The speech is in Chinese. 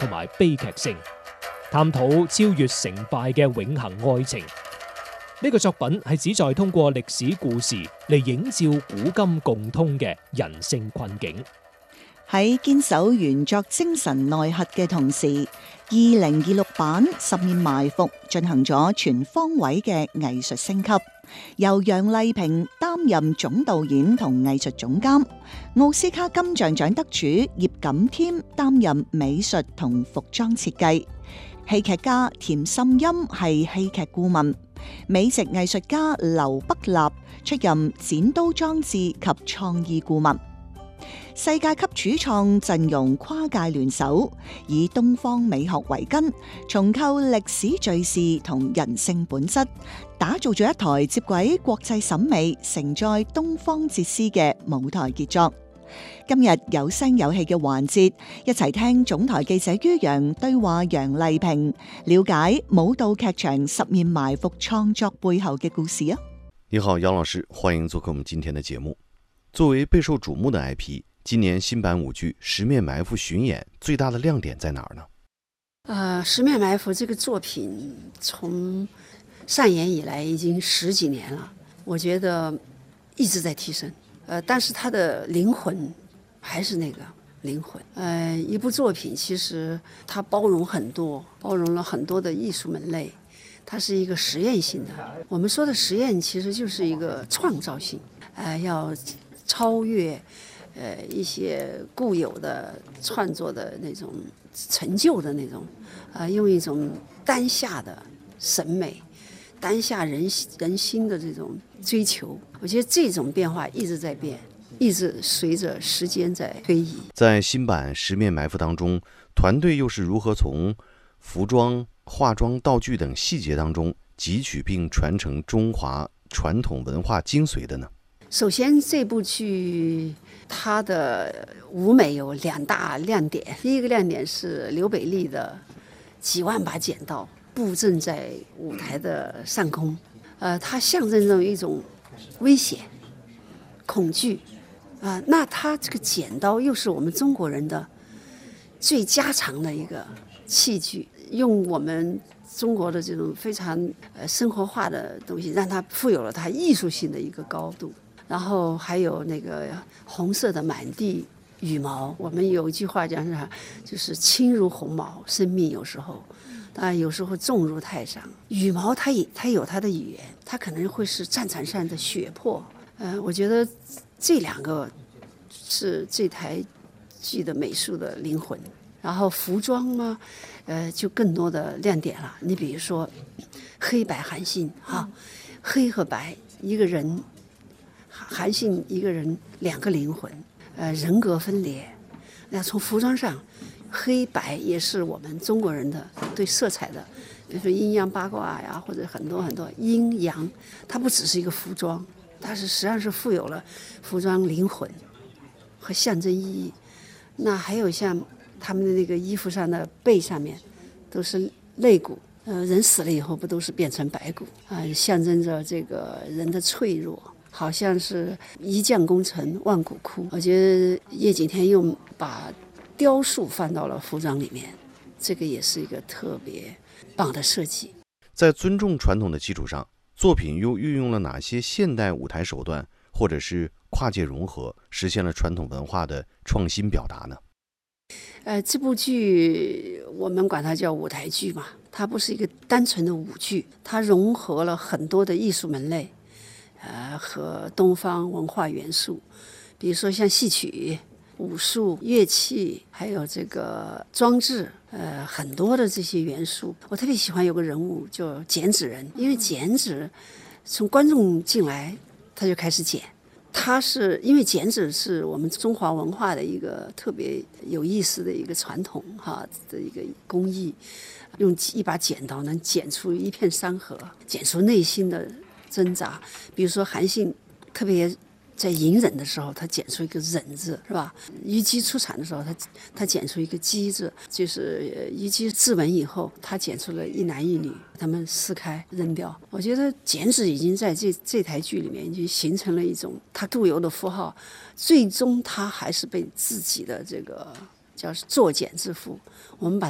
埋悲劇性，探討超越成敗嘅永恆愛情。呢個作品係旨在通過歷史故事嚟映照古今共通嘅人性困境。 喺堅守原作精神內核嘅同時，2026版《十面埋伏》進行咗全方位嘅藝術升級，由楊麗萍擔任總導演同藝術總監，奧斯卡金像獎得主葉錦添擔任美術同服裝設計，戲劇家田心音係戲劇顧問，美籍藝術家劉北立出任剪刀裝置及創意顧問。世界級主創陣容跨界聯手，以東方美學為根，重構歷史敘事同人性本質，打造咗一台接軌國際審美、承載東方哲思嘅舞台傑作。今日有聲有氣嘅環節，一齊聽總台記者于洋對話楊麗萍，了解舞蹈劇場《十面埋伏》創作背後嘅故事啊！ 你好，楊老師，歡迎做客我們今天的節目。作為備受矚目的 IP， 今年新版舞劇《十面埋伏》巡演最大的亮點在哪兒呢？ 十面埋伏這個作品從上演以來已經10幾年了，我覺得一直在提升。但是它的靈魂還是那個靈魂。一部作品其實它包容很多，包容了很多的藝術門類，它是一個實驗性的。我們說的實驗其實就是一個創造性，要超越一些固有的創作的那種成就的那種，用一種當下的審美，當下人心的這種追求，我覺得這種變化一直在變，一直隨着時間在推移。 在新版《十面埋伏》當中，團隊又是如何從服裝、化妝、道具等細節當中汲取並傳承中華傳統文化精髓的呢？ 首先，這部劇它的舞美有2大亮點。第一個亮點是劉北利的幾萬把剪刀布陣在舞台的上空，它象徵着一種危險、恐懼，那它這個剪刀又是我們中國人的最家常的一個器具，用我們中國的這種非常生活化的東西，讓它賦有了它藝術性的一個高度。然後還有那個紅色的滿地羽毛，我們有一句話講啥，就是輕如鴻毛，生命有時候，有時候重如泰山。羽毛它有它的語言，它可能會是戰場上的血泊。我覺得這2個是這台劇的美術的靈魂。然後服裝呢，就更多的亮點了。你比如說黑白韓信黑和白一個人。韓信一個人2個靈魂，人格分裂。那從服裝上，黑白也是我們中國人的對色彩的，比如說陰陽八卦呀，或者很多很多陰陽，它不只是一個服裝，它是實際上是富有了服裝靈魂和象徵意義。那還有像他們的那個衣服上的背上面都是肋骨，人死了以後不都是變成白骨象徵着這個人的脆弱。好像是一將功成萬骨枯，我覺得葉景天又把雕塑放到了服裝裡面，這個也是一個特別棒的設計。 在尊重傳統的基礎上，作品又運用了哪些現代舞台手段，或者是跨界融合，實現了傳統文化的創新表達呢？ 這部劇我們管它叫舞台劇嘛，它不是一個單純的舞劇，它融合了很多的藝術門類。和東方文化元素，比如說像戲曲、武術、樂器，還有這個裝置，很多的這些元素。我特別喜歡有個人物叫剪紙人，因為剪紙從觀眾進來他就開始剪，他是因為剪紙是我們中華文化的一個特別有意思的一個傳統的一個工藝，用一把剪刀能剪出一片山河，剪出內心的掙扎。比如說韓信特別在隱忍的時候，他剪出一個忍字，是吧？虞姬出場的時候，他剪出一個姬字，就是虞姬自刎以後，他剪出了一男一女，他們撕開扔掉。我覺得剪紙已經在這台劇裡面已經形成了一種他獨有的符號，最終他還是被自己的這個叫作繭之父，我們把